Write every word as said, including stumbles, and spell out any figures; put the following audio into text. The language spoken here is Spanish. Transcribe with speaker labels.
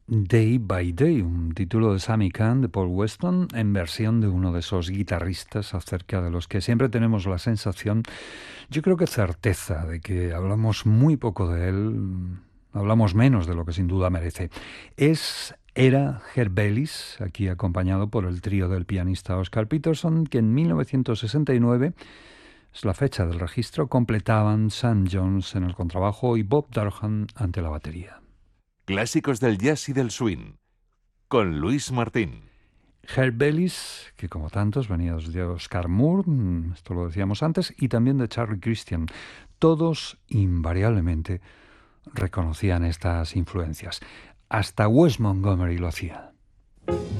Speaker 1: Day by Day, un título de Sammy Cahn de Paul Weston en versión de uno de esos guitarristas acerca de los que siempre tenemos la sensación, yo creo que certeza, de que hablamos muy poco de él, hablamos menos de lo que sin duda merece. Es Era Herb Ellis, aquí acompañado por el trío del pianista Oscar Peterson, que en mil novecientos sesenta y nueve, es la fecha del registro, completaban Sam Jones en el contrabajo y Bob Durham ante la batería.
Speaker 2: Clásicos del jazz y del swing, con Luis Martín.
Speaker 1: Herb Ellis, que como tantos venía de Oscar Moore, esto lo decíamos antes, y también de Charlie Christian. Todos invariablemente reconocían estas influencias. Hasta Wes Montgomery lo hacía.